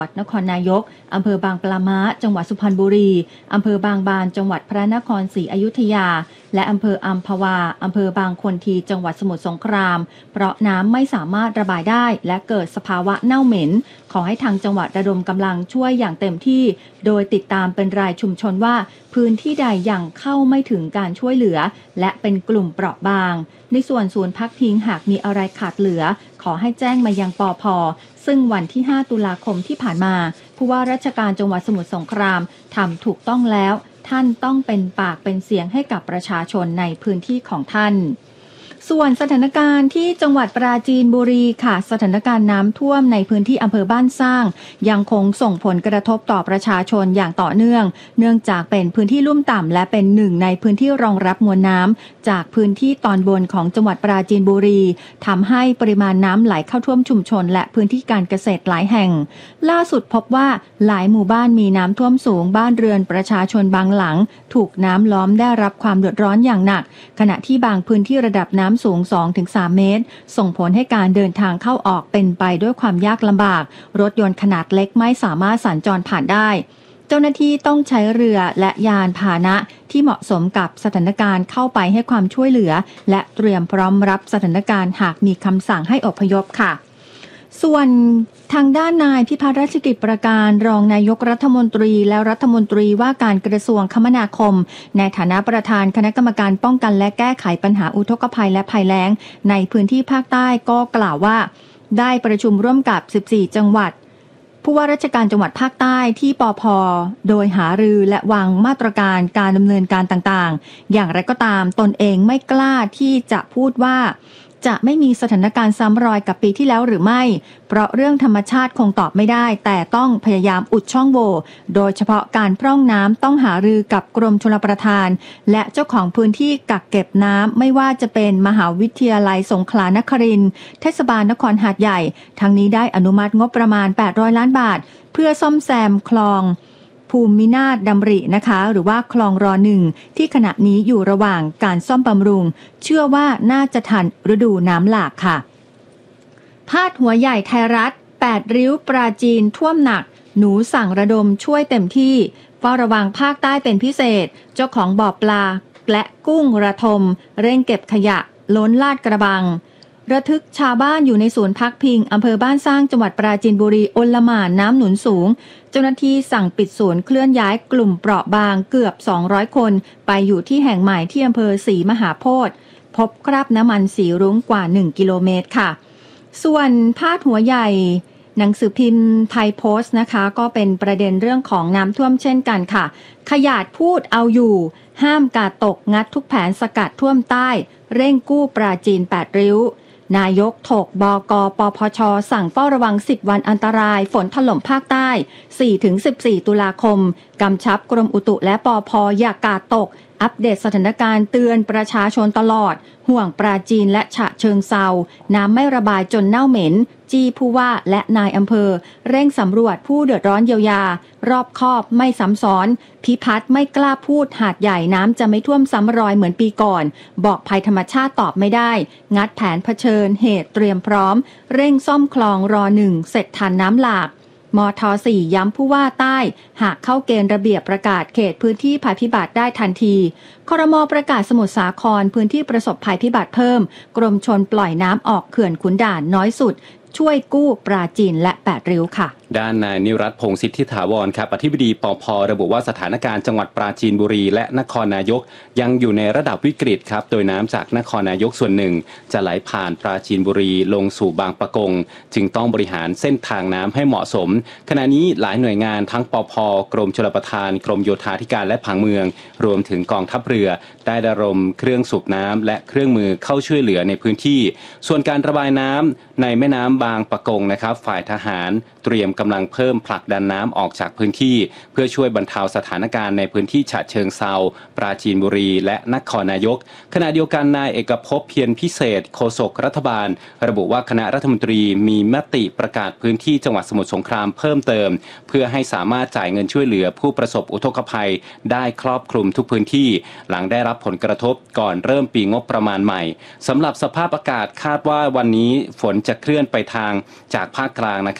จังหวัดนครนายกอำเภอบางปะม้าจังหวัดสุพรรณบุรีอำเภอบางบานจังหวัดพระนครศรีอยุธยาและอำเภออัมพวาอำเภอบางคนทีจังหวัดสมุทรสงครามเพราะน้ำไม่สามารถระบายได้และเกิดสภาวะเน่าเหม็นขอให้ทางจังหวัดระดมกำลังช่วยอย่างเต็มที่โดยติดตามเป็นรายชุมชนว่าพื้นที่ใดยังเข้าไม่ถึงการช่วยเหลือและเป็นกลุ่มเปราะบางในส่วนศูนย์พักพิงหากมีอะไรขาดเหลือขอให้แจ้งมายังปภ.ซึ่งวันที่5ตุลาคมที่ผ่านมาผู้ว่าราชการจังหวัดสมุทรสงครามทำถูกต้องแล้วท่านต้องเป็นปากเป็นเสียงให้กับประชาชนในพื้นที่ของท่านส่วนสถานการณ์ที่จังหวัดปราจีนบุรีค่ะสถานการณ์น้ำท่วมในพื้นที่อำเภอบ้านสร้างยังคงส่งผลกระทบต่อประชาชนอย่างต่อเนื่องเนื่องจากเป็นพื้นที่ลุ่มต่ำและเป็นหนึ่งในพื้นที่รองรับมวลน้ำจากพื้นที่ตอนบนของจังหวัดปราจีนบุรีทำให้ปริมาณน้ำไหลเข้าท่วมชุมชนและพื้นที่การเกษตรหลายแห่งล่าสุดพบว่าหลายหมู่บ้านมีน้ำท่วมสูงบ้านเรือนประชาชนบางหลังถูกน้ำล้อมได้รับความเดือดร้อนอย่างหนักขณะที่บางพื้นที่ระดับน้ำสูง 2-3 เมตรส่งผลให้การเดินทางเข้าออกเป็นไปด้วยความยากลำบากรถยนต์ขนาดเล็กไม่สามารถสัญจรผ่านได้เจ้าหน้าที่ต้องใช้เรือและยานพาหนะที่เหมาะสมกับสถานการณ์เข้าไปให้ความช่วยเหลือและเตรียมพร้อมรับสถานการณ์หากมีคำสั่งให้อพยพค่ะส่วนทางด้านนายพิพัฒน์รัชกิจประการรองนายกรัฐมนตรีและรัฐมนตรีว่าการกระทรวงคมนาคมในฐานะประธานคณะกรรมการป้องกันและแก้ไขปัญหาอุทกภัยและภัยแล้งในพื้นที่ภาคใต้ก็กล่าวว่าได้ประชุมร่วมกับ14จังหวัดผู้ว่าราชการจังหวัดภาคใต้ที่ปภ.โดยหารือและวางมาตรการการดำเนินการต่างๆอย่างไรก็ตามตนเองไม่กล้าที่จะพูดว่าจะไม่มีสถานการณ์ซ้ำรอยกับปีที่แล้วหรือไม่เพราะเรื่องธรรมชาติคงตอบไม่ได้แต่ต้องพยายามอุดช่องโหว่โดยเฉพาะการพร่องน้ำต้องหารือกับกรมชลประทานและเจ้าของพื้นที่กักเก็บน้ำไม่ว่าจะเป็นมหาวิทยาลัยสงขลานครินทร์เทศบาลนครหาดใหญ่ทั้งนี้ได้อนุมัติงบประมาณ800ล้านบาทเพื่อซ่อมแซมคลองภูมินาถดำรินะคะหรือว่าคลองร.1ที่ขณะนี้อยู่ระหว่างการซ่อมบำรุงเชื่อว่าน่าจะทันฤดูน้ำหลากค่ะพาดหัวใหญ่ไทยรัฐ8ริ้วปราจีนท่วมหนักหนูสั่งระดมช่วยเต็มที่เฝ้าระวังภาคใต้เป็นพิเศษเจ้าของบ่อปลาและกุ้งระทมเร่งเก็บขยะล้นลาดกระบังระทึกชาวบ้านอยู่ในศูนย์พักพิงอำเภอบ้านสร้างจังหวัดปราจีนบุรีโอลหม่านน้ำหนุนสูงเจ้าหน้าที่สั่งปิดศูนย์เคลื่อนย้ายกลุ่มเปราะบางเกือบ200คนไปอยู่ที่แห่งใหม่ที่อำเภอศรีมหาโพธิ์พบคราบน้ำมันสีรุ้งกว่า1กิโลเมตรค่ะส่วนพาดหัวใหญ่หนังสือพิมพ์ไทยโพสต์นะคะก็เป็นประเด็นเรื่องของน้ำท่วมเช่นกันค่ะขยาดพูดเอาอยู่ห้ามกาดตกงัดทุกแผนสกัดท่วมใต้เร่งกู้ปราจีน8ริ้วนายกถกบก.ปพช.สั่งเฝ้าระวัง10วันอันตรายฝนถล่มภาคใต้ 4-14 ตุลาคมกำชับกรมอุตุและปพ.อย่ากาดตกอัปเดตสถานการณ์เตือนประชาชนตลอดห่วงปราจีนและฉะเชิงเทราน้ำไม่ระบายจนเน่าเหม็นจี้ผู้ว่าและนายอำเภอเร่งสำรวจผู้เดือดร้อนเยียวยารอบคอบไม่ซ้ำซ้อนพิพัฒน์ไม่กล้าพูดหาดใหญ่น้ำจะไม่ท่วมซ้ำรอยเหมือนปีก่อนบอกภัยธรรมชาติตอบไม่ได้งัดแผนเผชิญเหตุเตรียมพร้อมเร่งซ่อมคลองร.1เสร็จทันน้ำหลากมท.4 ย้ำผู้ว่าใต้หากเข้าเกณฑ์ระเบียบประกาศเขตพื้นที่ภัยพิบัติได้ทันทีครม.ประกาศสมุทรสาครพื้นที่ประสบภัยพิบัติเพิ่มกรมชลปล่อยน้ำออกเขื่อนขุนด่านน้อยสุดช่วยกู้ปราจีนและ8ริ้วค่ะด้านนายนิรัตน์พงษ์สิทธิถาวรครับอธิบดีปภ.ระบุว่าสถานการณ์จังหวัดปราจีนบุรีและนครนายกยังอยู่ในระดับวิกฤตครับโดยน้ำจากนครนายกส่วนหนึ่งจะไหลผ่านปราจีนบุรีลงสู่บางปะกงจึงต้องบริหารเส้นทางน้ำให้เหมาะสมขณะนี้หลายหน่วยงานทั้งปภ.กรมชลประทานกรมโยธาธิการและผังเมืองรวมถึงกองทัพเรือได้ระดมเครื่องสูบน้ำและเครื่องมือเข้าช่วยเหลือในพื้นที่ส่วนการระบายน้ำในแม่น้ำบางปะกงนะครับฝ่ายทหารเตรียมกำลังเพิ่มผลักดันน้ำออกจากพื้นที่เพื่อช่วยบรรเทาสถานการณ์ในพื้นที่ฉะเชิงเทราปราจีนบุรีและนครนายกขณะเดียวกันนายเอกภพเพียรพิเศษโฆษกรัฐบาลระบุว่าคณะรัฐมนตรีมีมติประกาศพื้นที่จังหวัดสมุทรสงครามเพิ่มเติมเพื่อให้สามารถจ่ายเงินช่วยเหลือผู้ประสบอุทกภัยได้ครอบคลุมทุกพื้นที่หลังได้รับผลกระทบก่อนเริ่มปีงบประมาณใหม่สำหรับสภาพอากาศคาดว่าวันนี้ฝนจะเคลื่อนไปทางจากภาคกลางนะครับและก็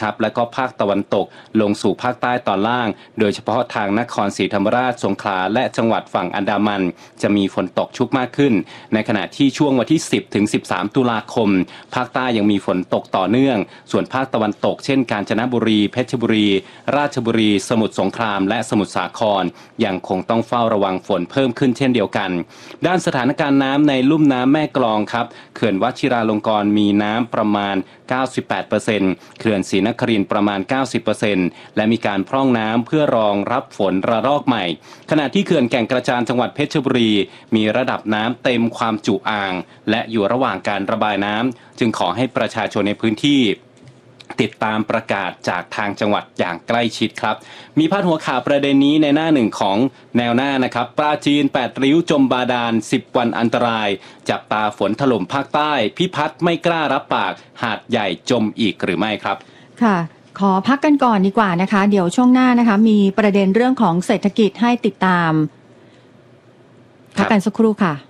ภาคตะวันตกลงสู่ภาคใต้ตอนล่างโดยเฉพาะทางนครศรีธรรมราชสงขลาและจังหวัดฝั่งอันดามันจะมีฝนตกชุกมากขึ้นในขณะที่ช่วงวันที่10ถึง13ตุลาคมภาคใต้ยังมีฝนตกต่อเนื่องส่วนภาคตะวันตกเช่นกาญจนบุรีเพชรบุรีราชบุรีสมุทรสงครามและสมุทรสาครยังคงต้องเฝ้าระวังฝนเพิ่มขึ้นเช่นเดียวกันด้านสถานการณ์น้ำในลุ่มน้ำแม่กลองครับเขื่อนวชิราลงกรณ์มีน้ำประมาณ 98% เขื่อนศรีนครินทร์ประมาณ 90% และมีการพร่องน้ำเพื่อรองรับฝนระลอกใหม่ขณะที่เขื่อนแก่งกระจานจังหวัดเพชรบุรีมีระดับน้ำเต็มความจุอ่างและอยู่ระหว่างการระบายน้ำจึงขอให้ประชาชนในพื้นที่ติดตามประกาศจากทางจังหวัดอย่างใกล้ชิดครับมีพาดหัวข่าวประเด็นนี้ในหน้าหนึ่งของแนวหน้านะครับปราจีน8ริ้วจมบาดาล10วันอันตรายจับตาฝนถล่มภาคใต้พิพัฒน์ไม่กล้ารับปากหาดใหญ่จมอีกหรือไม่ครับค่ะขอพักกันก่อนดีกว่านะคะเดี๋ยวช่วงหน้านะคะมีประเด็นเรื่องของเศรษฐกิจให้ติดตามพักกันสักครู่ค่ะ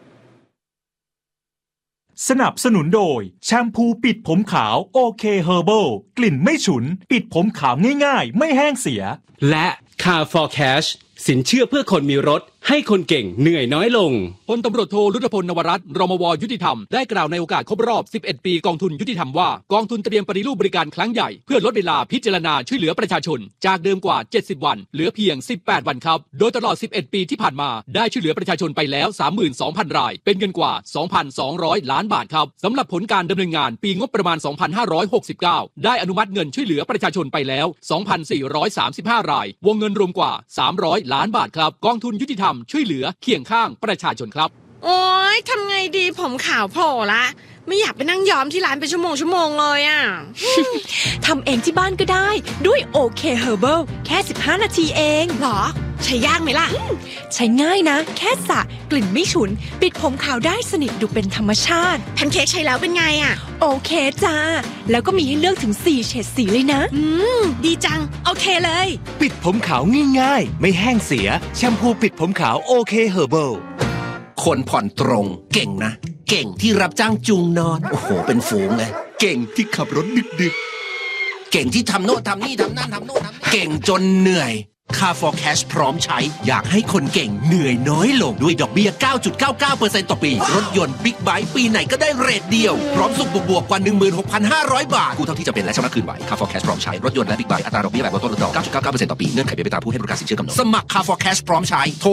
สนับสนุนโดยแชมพูปิดผมขาวโอเคเฮอร์เบิลกลิ่นไม่ฉุนปิดผมขาวง่ายๆไม่แห้งเสียและ Car for Cash สินเชื่อเพื่อคนมีรถให้คนเก่งเหนื่อยน้อยลงพลตำรวจโทรุตพลนวรัตน์รมว.ยุติธรรมได้กล่าวในโอกาสครบรอบ11ปีกองทุนยุติธรรมว่ากองทุนเตรียมปฏิรูปบริการครั้งใหญ่เพื่อลดเวลาพิจารณาช่วยเหลือประชาชนจากเดิมกว่า70วันเหลือเพียง18วันครับโดยตลอด11ปีที่ผ่านมาได้ช่วยเหลือประชาชนไปแล้ว 32,000 รายเป็นเงินกว่า 2,200 ล้านบาทครับสำหรับผลการดำเนินงานปีงบประมาณ2569ได้อนุมัติเงินช่วยเหลือประชาชนไปแล้ว 2,435 ราย วงเงินรวมกว่า300ล้านบาทครับกองทุนยุติธรรมช่วยเหลือเคียงข้างประชาชนครับโอ๊ยทำไงดีผมขาวโผล่ละไม่อยากไปนั่งย้อมที่ร้านเป็นชั่วโมงเลยอ่ะทำเองที่บ้านก็ได้ด้วยโอเคเฮอร์เบิลแค่15นาทีเองหรอใช้ยากไหมล่ะใช้ง่ายนะแค่สระกลิ่นไม่ฉุนปิดผมขาวได้สนิทดูเป็นธรรมชาติแพนเค้กใช้แล้วเป็นไงอ่ะโอเคจ้าแล้วก็มีให้เลือกถึง4เฉดสีเลยนะดีจังโอเคเลยปิดผมขาวง่ายๆไม่แห้งเสียแชมพูปิดผมขาวโอเคเฮอร์เบิลคนผ่อนตรงเก่งนะเก่งที่รับจ้างจูงนอนโอ้โหเป็นฝูงเลยเก่งที่ขับรถดึกๆเก่งที่ทำโน่นทำนี่ทำนั่นทำโน่นทำนี่เก่งจนเหนื่อย Car for Cash พร้อมใช้อยากให้คนเก่งเหนื่อยน้อยลงด้วยดอกเบี้ย 9.99% ต่อปีรถยนต์บิ๊กไบค์ปีไหนก็ได้เรทเดียวพร้อมสุขบวกกว่า 16,500 บาทกู้เท่าที่จะเป็นและชำระคืนไหว Car for Cash พร้อมใช้รถยนต์และบิ๊กไบค์อัตราดอกเบี้ยแบบลดต้นลดดอก 9.99% ต่อปีเงื่อนไขเป็นไปตามผู้ให้บริการสินเชื่อกำหนดสมัคร Car for Cash พร้อมใช้โทร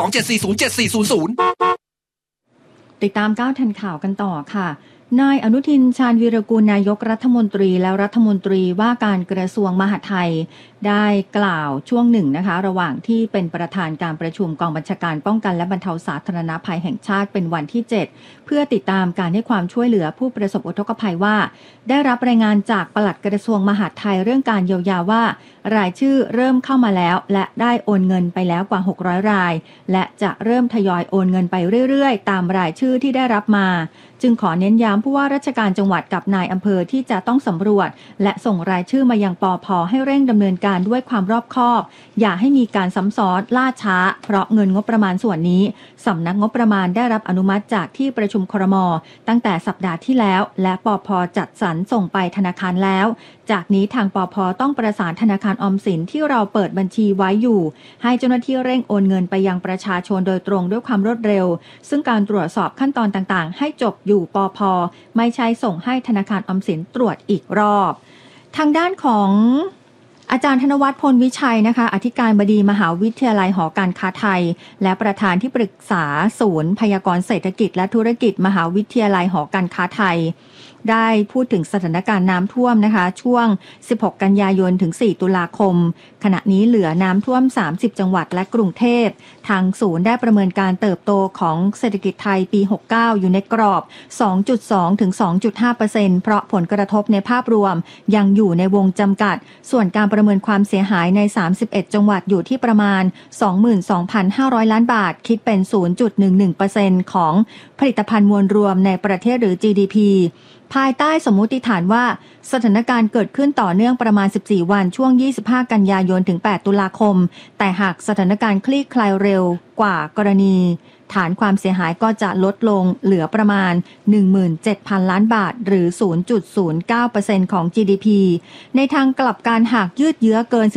02-740-7400 ติดตาม9ทันข่าวกันต่อค่ะนายอนุทินชาญวีรกูลนายกรัฐมนตรีและรัฐมนตรีว่าการกระทรวงมหาดไทยได้กล่าวช่วงหนึ่งนะคะระหว่างที่เป็นประธานการประชุมกองบัญชาการป้องกันและบรรเทาสาธารณภัยแห่งชาติเป็นวันที่7เพื่อติดตามการให้ความช่วยเหลือผู้ประสบอุทกภัยว่าได้รับรายงานจากปลัดกระทรวงมหาดไทยเรื่องการเยียวยาว่ารายชื่อเริ่มเข้ามาแล้วและได้โอนเงินไปแล้วกว่า600รายและจะเริ่มทยอยโอนเงินไปเรื่อยๆตามรายชื่อที่ได้รับมาจึงขอเน้นย้ำผู้ว่าราชการจังหวัดกับนายอำเภอที่จะต้องสำรวจและส่งรายชื่อมายังปภ.ให้เร่งดำเนินการด้วยความรอบคอบอย่าให้มีการซ้ำซ้อนล่าช้าเพราะเงินงบประมาณส่วนนี้สำนักงบประมาณได้รับอนุมัติจากที่ประชุมครม.ตั้งแต่สัปดาห์ที่แล้วและปภ.จัดสรรส่งไปธนาคารแล้วจากนี้ทางปภ.ต้องประสานธนาคารออมสินที่เราเปิดบัญชีไว้อยู่ให้เจ้าหน้าที่เร่งโอนเงินไปยังประชาชนโดยตรงด้วยความรวดเร็วซึ่งการตรวจสอบขั้นตอนต่างๆให้จบอยู่ปภ.ไม่ใช่ส่งให้ธนาคารออมสินตรวจอีกรอบทางด้านของอาจารย์ธนวัฒน์พลวิชัยนะคะอธิการบดีมหาวิทยาลัยหอการค้าไทยและประธานที่ปรึกษาศูนย์พยากรณ์เศรษฐกิจและธุรกิจมหาวิทยาลัยหอการค้าไทยได้พูดถึงสถานการณ์น้ำท่วมนะคะช่วง16กันยายนถึง4ตุลาคมขณะนี้เหลือน้ำท่วม30จังหวัดและกรุงเทพทางศูนย์ได้ประเมินการเติบโตของเศรษฐกิจไทยปี69อยู่ในกรอบ 2.2 ถึง 2.5% เพราะผลกระทบในภาพรวมยังอยู่ในวงจำกัดส่วนการประเมินความเสียหายใน31จังหวัดอยู่ที่ประมาณ 22,500 ล้านบาทคิดเป็น 0.11% ของผลิตภัณฑ์มวลรวมในประเทศหรือ GDPภายใต้สมมุติฐานว่าสถานการณ์เกิดขึ้นต่อเนื่องประมาณ14วันช่วง25กันยายนถึง8ตุลาคมแต่หากสถานการณ์คลี่คลายเร็วกว่ากรณีฐานความเสียหายก็จะลดลงเหลือประมาณ 17,000 ล้านบาทหรือ 0.09% ของ GDP ในทางกลับกันหากยืดเยื้อเกิน